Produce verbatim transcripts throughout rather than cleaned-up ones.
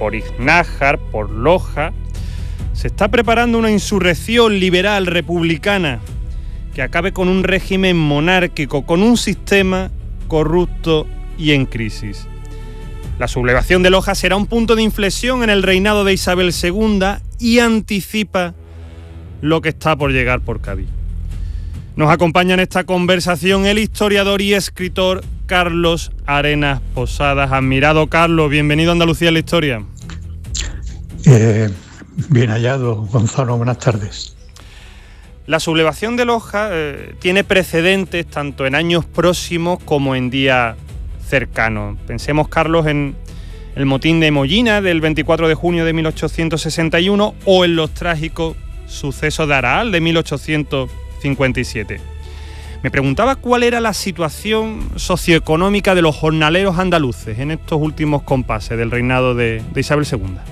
por Iznájar, por Loja, se está preparando una insurrección liberal republicana que acabe con un régimen monárquico, con un sistema corrupto y en crisis. La sublevación de Loja será un punto de inflexión en el reinado de Isabel segunda y anticipa lo que está por llegar por Cádiz. Nos acompaña en esta conversación el historiador y escritor Carlos Arenas Posadas. Admirado Carlos, bienvenido a Andalucía en la Historia. Eh, bien hallado, Gonzalo, buenas tardes. La sublevación de Loja eh, tiene precedentes tanto en años próximos como en días cercanos. Pensemos, Carlos, en el motín de Mollina del veinticuatro de junio de mil ochocientos sesenta y uno o en los trágicos sucesos de Araal de mil ochocientos cincuenta y siete. Me preguntaba cuál era la situación socioeconómica de los jornaleros andaluces en estos últimos compases del reinado de, de Isabel segunda.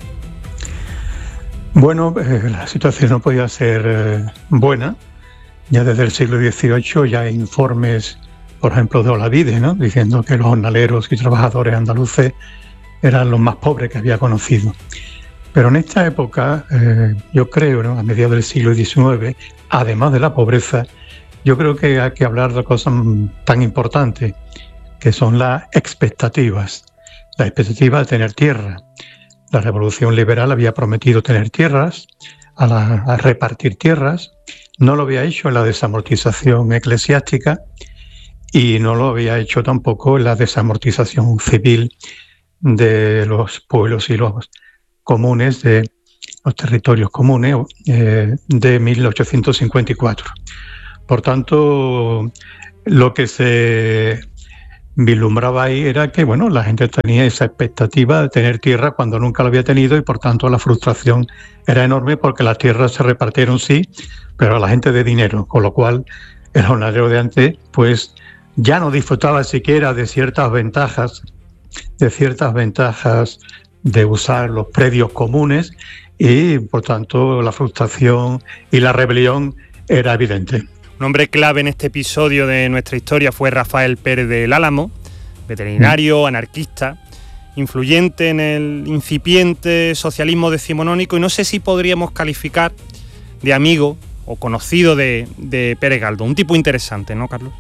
Bueno, eh, la situación no podía ser eh, buena. Ya desde el siglo dieciocho ya hay informes, por ejemplo, de Olavide, ¿no?, diciendo que los jornaleros y trabajadores andaluces eran los más pobres que había conocido. Pero en esta época, eh, yo creo, ¿no?, a mediados del siglo diecinueve, además de la pobreza, yo creo que hay que hablar de cosas tan importantes, que son las expectativas. La expectativa de tener tierra. La Revolución Liberal había prometido tener tierras, a, la, a repartir tierras. No lo había hecho en la desamortización eclesiástica y no lo había hecho tampoco en la desamortización civil de los pueblos y los comunes, de los territorios comunes eh, de mil ochocientos cincuenta y cuatro. Por tanto, lo que se vislumbraba ahí era que, bueno, la gente tenía esa expectativa de tener tierra cuando nunca lo había tenido y por tanto la frustración era enorme porque las tierras se repartieron, sí, pero a la gente de dinero, con lo cual el jornalero de antes pues ya no disfrutaba siquiera de ciertas ventajas, de ciertas ventajas de usar los predios comunes y por tanto la frustración y la rebelión era evidente. Un hombre clave en este episodio de nuestra historia fue Rafael Pérez del Álamo, veterinario, anarquista, influyente en el incipiente socialismo decimonónico, y no sé si podríamos calificar de amigo o conocido de, de Pérez Galdós. Un tipo interesante, ¿no, Carlos?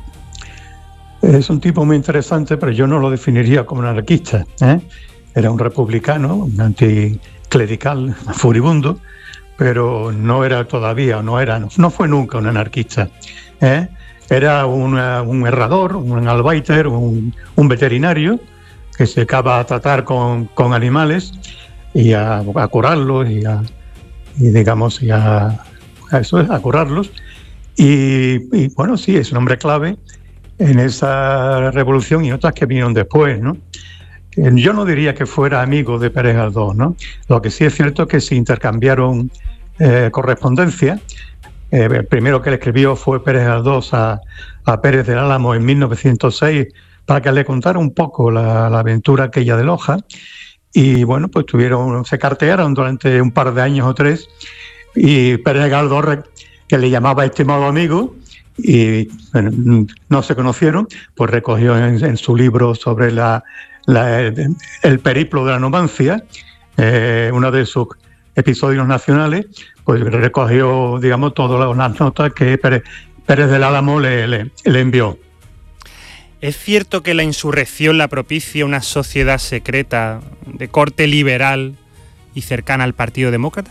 Es un tipo muy interesante, pero yo no lo definiría como un anarquista, ¿eh? Era un republicano, un anticlerical, furibundo, pero no era todavía, no era, no fue nunca un anarquista, ¿eh? Era una, un herrador, un albaiter, un, un veterinario que se acaba a tratar con, con animales y a, a curarlos y, a, y digamos y a, a eso a curarlos y, y bueno, sí, es un hombre clave en esa revolución y otras que vinieron después, ¿no? Yo no diría que fuera amigo de Pérez Galdós, ¿no? Lo que sí es cierto es que se intercambiaron eh, correspondencia. Eh, el primero que le escribió fue Pérez Galdós a, a Pérez del Álamo en mil novecientos seis para que le contara un poco la, la aventura aquella de Loja. Y bueno, pues tuvieron, se cartearon durante un par de años o tres y Pérez Galdós, que le llamaba estimado amigo, y bueno, no se conocieron, pues recogió en, en su libro sobre la, la, el, el periplo de la Numancia, eh, uno de sus episodios nacionales, pues recogió, digamos, todas las notas que Pérez, Pérez del Álamo le, le, le envió. ¿Es cierto que la insurrección la propicia una sociedad secreta de corte liberal y cercana al Partido Demócrata?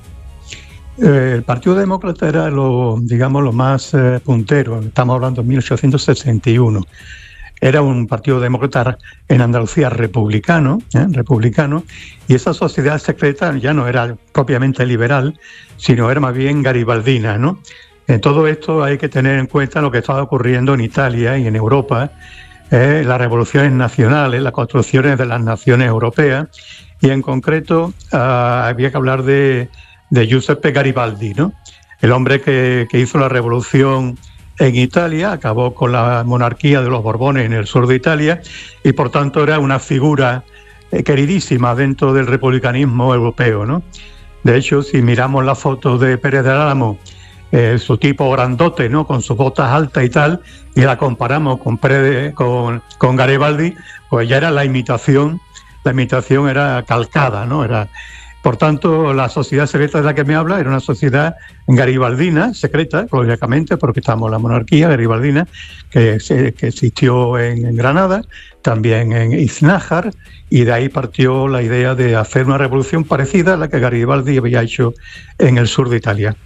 Eh, el Partido Demócrata era lo, digamos, lo más eh, puntero. Estamos hablando de mil ochocientos sesenta y uno. Era un Partido Demócrata en Andalucía republicano, ¿eh? republicano, y esa sociedad secreta ya no era propiamente liberal, sino era más bien garibaldina, ¿no? En todo esto hay que tener en cuenta lo que estaba ocurriendo en Italia y en Europa, eh, las revoluciones nacionales, las construcciones de las naciones europeas, y en concreto uh, había que hablar de de Giuseppe Garibaldi, ¿no? El hombre que, que hizo la revolución en Italia, acabó con la monarquía de los Borbones en el sur de Italia y por tanto era una figura eh, queridísima dentro del republicanismo europeo, ¿no? De hecho, si miramos la foto de Pérez del Álamo, eh, su tipo grandote, ¿no?, con sus botas altas y tal, y la comparamos con, Pérez, con, con Garibaldi, pues ya era la imitación la imitación era calcada, ¿no? Era, por tanto, la sociedad secreta de la que me habla era una sociedad garibaldina, secreta, lógicamente, porque estamos en la monarquía garibaldina, que, se, que existió en, en Granada, también en Iznájar, y de ahí partió la idea de hacer una revolución parecida a la que Garibaldi había hecho en el sur de Italia.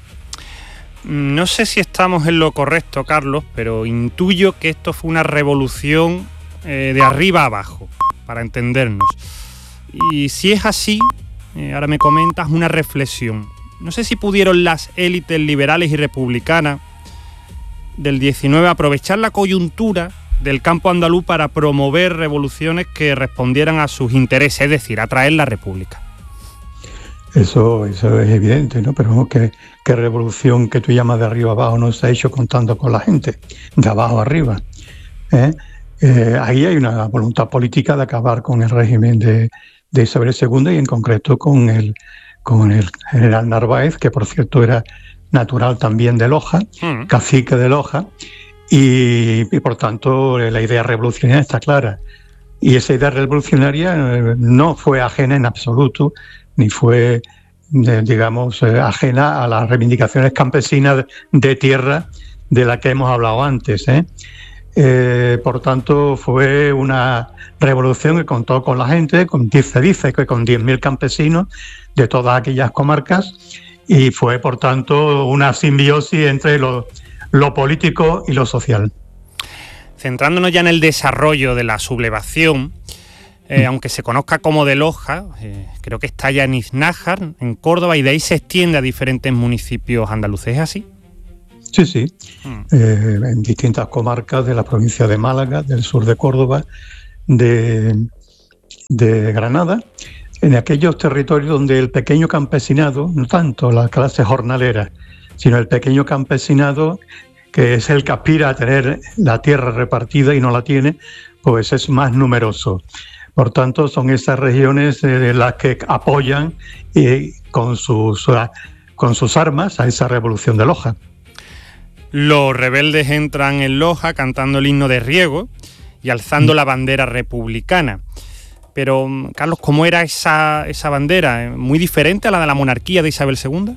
No sé si estamos en lo correcto, Carlos, pero intuyo que esto fue una revolución eh, de arriba a abajo, para entendernos. Y si es así, eh, ahora me comentas una reflexión. No sé si pudieron las élites liberales y republicanas del diecinueve aprovechar la coyuntura del campo andaluz para promover revoluciones que respondieran a sus intereses, es decir, atraer la república. Eso, eso es evidente, ¿no? Pero ¿qué, qué revolución que tú llamas de arriba abajo no se ha hecho contando con la gente, de abajo arriba? ¿Eh? Eh, ahí hay una voluntad política de acabar con el régimen de, de Isabel segunda y en concreto con el, con el general Narváez, que por cierto era natural también de Loja, mm. cacique de Loja, y, y por tanto la idea revolucionaria está clara. Y esa idea revolucionaria eh, no fue ajena en absoluto, ni fue, eh, digamos, eh, ajena a las reivindicaciones campesinas de tierra de la que hemos hablado antes, ¿eh? Eh, por tanto, fue una revolución que contó con la gente, con, dice, dice que con diez mil campesinos de todas aquellas comarcas, y fue, por tanto, una simbiosis entre lo, lo político y lo social. Centrándonos ya en el desarrollo de la sublevación, eh, mm. aunque se conozca como de Loja, eh, creo que está ya en Iznájar, en Córdoba, y de ahí se extiende a diferentes municipios andaluces, ¿es así? Sí, sí, mm. eh, en distintas comarcas de la provincia de Málaga, del sur de Córdoba, de, de Granada, en aquellos territorios donde el pequeño campesinado, no tanto la clase jornalera, sino el pequeñño campesinado, que es el que aspira a tener la tierra repartida y no la tiene, pues es más numeroso. Por tanto, son esas regiones eh, las que apoyan eh, con, sus, con sus armas a esa revolución de Loja. Los rebeldes entran en Loja cantando el himno de Riego y alzando mm. la bandera republicana. Pero, Carlos, ¿cómo era esa, esa bandera? ¿Muy diferente a la de la monarquía de Isabel segunda?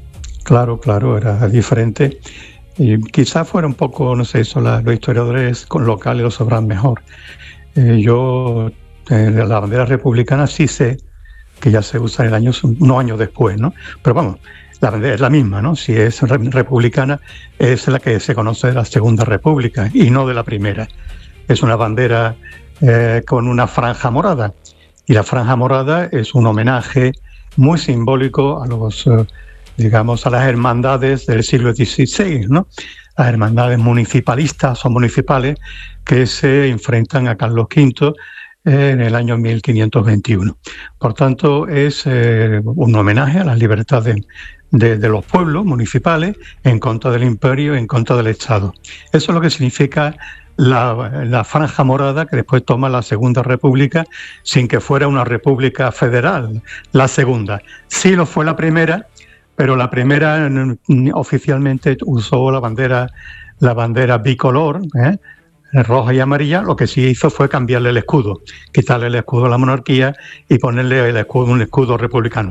Claro, claro, era diferente. Y quizás fuera un poco, no sé, eso la, los historiadores con locales lo sabrán mejor. Eh, yo, eh, la bandera republicana sí sé que ya se usa en el año, unos años después, ¿no? Pero vamos, la bandera es la misma, ¿no? Si es republicana, es la que se conoce de la Segunda República y no de la primera. Es una bandera eh, con una franja morada. Y la franja morada es un homenaje muy simbólico a los... Eh, digamos, a las hermandades del siglo dieciséis, ¿no? Las hermandades municipalistas o municipales que se enfrentan a Carlos quinto eh, en el año mil quinientos veintiuno. Por tanto, es eh, un homenaje a las libertades de, de los pueblos municipales en contra del imperio, en contra del Estado. Eso es lo que significa la, la franja morada que después toma la Segunda República sin que fuera una república federal, la segunda. Sí lo fue la primera, pero la primera oficialmente usó la bandera, la bandera bicolor, ¿eh? roja y amarilla. Lo que sí hizo fue cambiarle el escudo, quitarle el escudo a la monarquía y ponerle el escudo, un escudo republicano.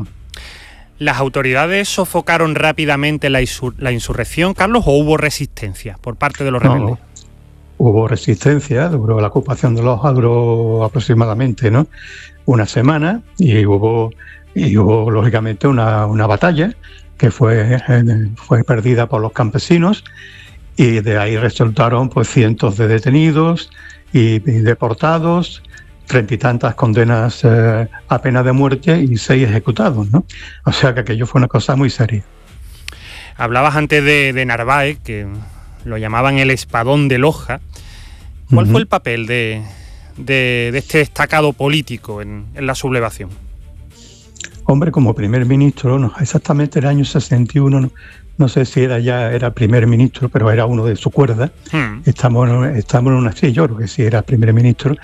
¿Las autoridades sofocaron rápidamente la, insur- la insurrección, Carlos, o hubo resistencia por parte de los rebeldes? No, hubo resistencia, duró la ocupación de Loja, duró aproximadamente, ¿no?, una semana, y hubo... Y hubo, lógicamente, una, una batalla que fue, fue perdida por los campesinos, y de ahí resultaron pues cientos de detenidos y, y deportados, treinta y tantas condenas eh, a pena de muerte y seis ejecutados, ¿no? O sea que aquello fue una cosa muy seria. Hablabas antes de, de Narváez, que lo llamaban el espadón de Loja. ¿Cuál uh-huh. fue el papel de, de, de este destacado político en, en la sublevación? Hombre, como primer ministro, no, exactamente el año sesenta y uno, no, no sé si era ya era primer ministro, pero era uno de su cuerda. Hmm. Estamos, estamos en una, sí, yo creo que sí era primer ministro.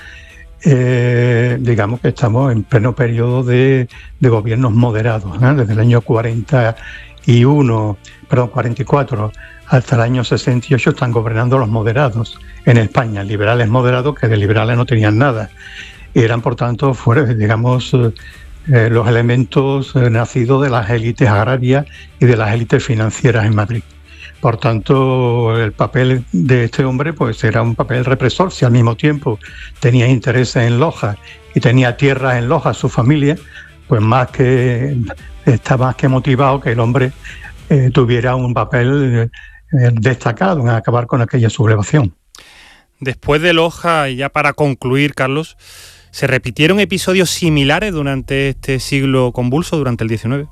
Eh, digamos que estamos en pleno periodo de, de gobiernos moderados, ¿eh? Desde el año cuarenta y uno, perdón, cuarenta y cuatro hasta el año sesenta y ocho están gobernando los moderados en España, liberales moderados que de liberales no tenían nada. y eran por tanto, fuera, digamos, eh, los elementos eh, nacidos de las élites agrarias y de las élites financieras en Madrid. Por tanto, el papel de este hombre pues era un papel represor. Si al mismo tiempo tenía intereses en Loja y tenía tierras en Loja, su familia, pues más que está más que motivado que el hombre eh, tuviera un papel eh, destacado en acabar con aquella sublevación. Después de Loja, y ya para concluir, Carlos, ¿se repitieron episodios similares durante este siglo convulso, durante el diecinueve?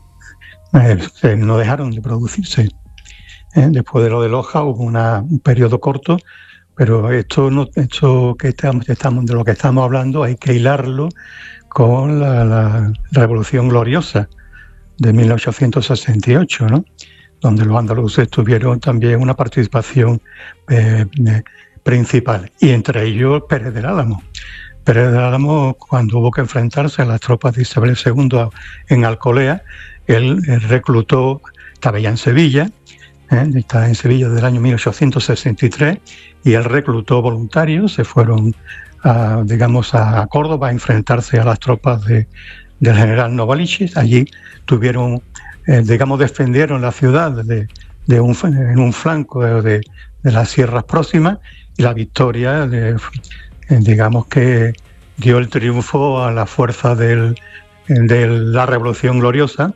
Eh, no dejaron de producirse. Eh, después de lo de Loja hubo una, un periodo corto, pero esto, no, esto que estamos, estamos, de lo que estamos hablando hay que hilarlo con la, la Revolución Gloriosa de mil ochocientos sesenta y ocho, ¿no? Donde los andaluces tuvieron también una participación eh, eh, principal, y entre ellos Pérez del Álamo. Pérez del Álamo, cuando hubo que enfrentarse a las tropas de Isabel segunda en Alcolea, él, él reclutó, estaba ya en Sevilla, ¿eh? Está en Sevilla desde el año mil ochocientos sesenta y tres, y él reclutó voluntarios, se fueron a, digamos, a Córdoba a enfrentarse a las tropas de, del general Novaliches. Allí tuvieron, eh, digamos, defendieron la ciudad de, de un, en un flanco de, de las sierras próximas, y la victoria, de, eh, digamos que dio el triunfo a la fuerza del, de la Revolución Gloriosa,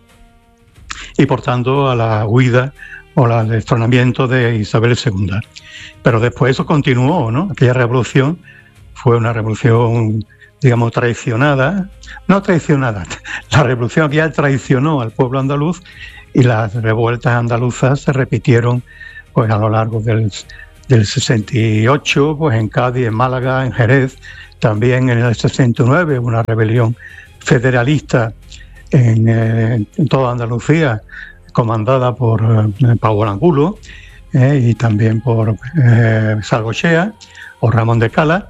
y por tanto a la huida o al destronamiento de Isabel segunda. Pero después eso continuó, ¿no? Aquella revolución fue una revolución, digamos, traicionada. No traicionada, la revolución aquella traicionó al pueblo andaluz, y las revueltas andaluzas se repitieron pues a lo largo del, del sesenta y ocho, pues en Cádiz, en Málaga, en Jerez. También en el sesenta y nueve una rebelión federalista en, eh, en toda Andalucía, comandada por eh, Pau Angulo eh, y también por eh, Salgochea o Ramón de Cala,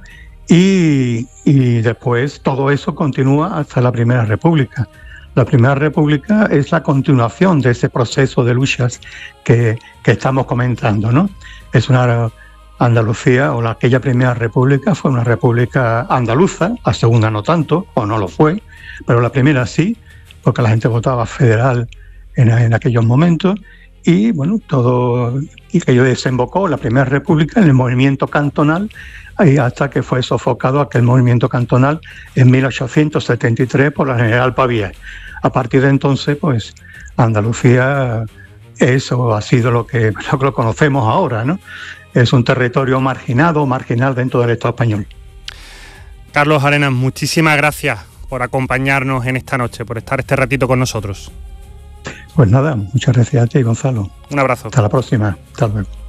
y, y después todo eso continúa hasta la Primera República. La Primera República es la continuación de ese proceso de luchas que, que estamos comentando, ¿no? Es una Andalucía, o la, aquella Primera República fue una república andaluza, la segunda no tanto, o no lo fue, pero la primera sí, porque la gente votaba federal En, en aquellos momentos, y bueno, todo y que ello desembocó la Primera República en el movimiento cantonal, y hasta que fue sofocado aquel movimiento cantonal en mil ochocientos setenta y tres por la general Pavía. A partir de entonces, pues Andalucía eso ha sido lo que, lo que lo conocemos ahora, ¿no? Es un territorio marginado, marginal dentro del Estado español. Carlos Arenas, muchísimas gracias por acompañarnos en esta noche, por estar este ratito con nosotros. Pues nada, muchas gracias a ti, Gonzalo. Un abrazo. Hasta la próxima. Hasta luego.